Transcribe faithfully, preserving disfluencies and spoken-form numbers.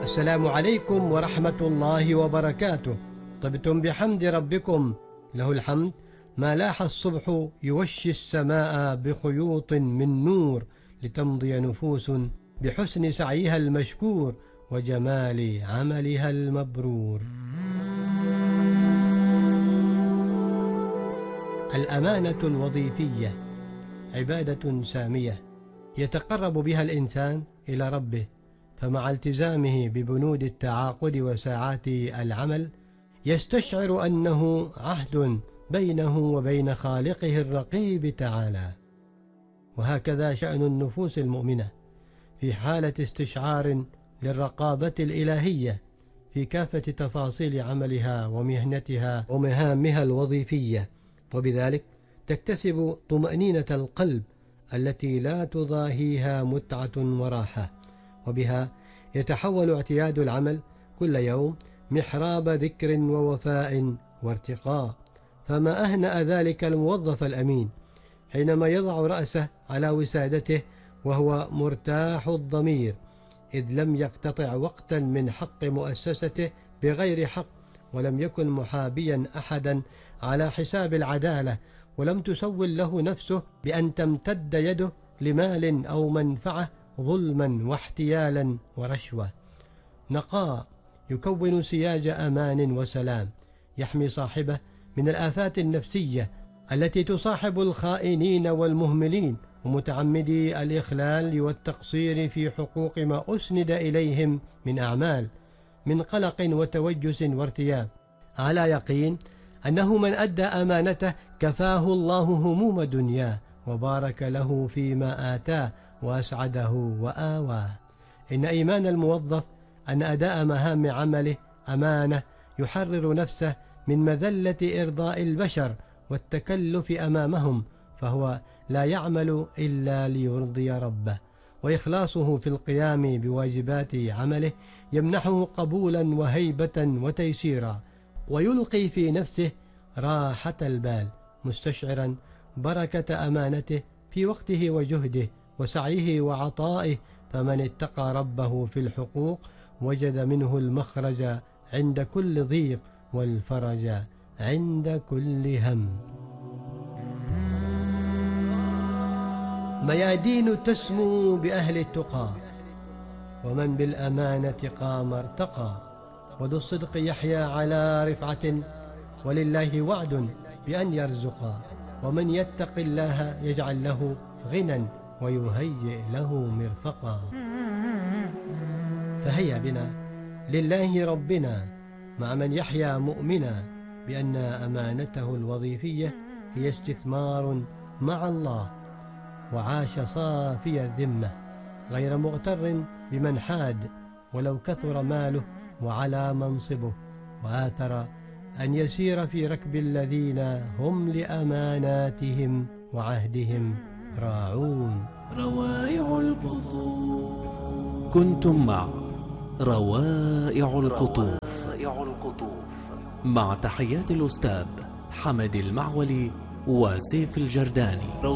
السلام عليكم ورحمة الله وبركاته. طبتم بحمد ربكم، له الحمد ما لاح الصبح يوشي السماء بخيوط من نور، لتمضي نفوس بحسن سعيها المشكور وجمال عملها المبرور. الأمانة الوظيفية عبادة سامية يتقرب بها الإنسان إلى ربه، فمع التزامه ببنود التعاقد وساعات العمل يستشعر أنه عهد بينه وبين خالقه الرقيب تعالى. وهكذا شأن النفوس المؤمنة في حالة استشعار للرقابة الإلهية في كافة تفاصيل عملها ومهنتها ومهامها الوظيفية، وبذلك تكتسب طمأنينة القلب التي لا تضاهيها متعة وراحة، وبها يتحول اعتياد العمل كل يوم محراب ذكر ووفاء وارتقاء. فما أهنأ ذلك الموظف الأمين حينما يضع رأسه على وسادته وهو مرتاح الضمير، إذ لم يقتطع وقتا من حق مؤسسته بغير حق، ولم يكن محابيا أحدا على حساب العدالة، ولم تسول له نفسه بأن تمتد يده لمال أو منفعة ظلما واحتيالا ورشوة. نقاء يكون سياج أمان وسلام يحمي صاحبه من الآفات النفسية التي تصاحب الخائنين والمهملين ومتعمدي الإخلال والتقصير في حقوق ما أسند إليهم من أعمال، من قلق وتوجس وارتياب، على يقين أنه من أدى أمانته كفاه الله هموم دنياه وبارك له فيما آتاه وأسعده وآواه. إن إيمان الموظف أن أداء مهام عمله أمانة يحرر نفسه من مذلة إرضاء البشر والتكلف أمامهم، فهو لا يعمل إلا ليرضي ربه، وإخلاصه في القيام بواجبات عمله يمنحه قبولا وهيبة وتيسيرا، ويلقي في نفسه راحة البال مستشعرا بركة أمانته في وقته وجهده وسعيه وعطائه. فمن اتقى ربه في الحقوق وجد منه المخرج عند كل ضيق والفرج عند كل هم. ميادين تسمو بأهل التقى، ومن بالأمانة قام ارتقى، وذو الصدق يحيا على رفعة، ولله وعد بأن يرزقا، ومن يتق الله يجعل له غنى ويهيئ له مرفقا. فهيا بنا لله ربنا مع من يحيا مؤمنا بأن أمانته الوظيفية هي استثمار مع الله، وعاش صافي الذمة غير مغتر بمن حاد ولو كثر ماله وعلى منصبه، وآثر أن يسير في ركب الذين هم لأماناتهم وعهدهم راعون. روائع القطوف. كنتم مع روائع القطوف مع تحيات الأستاذ حمد المعولي وسيف الجرداني.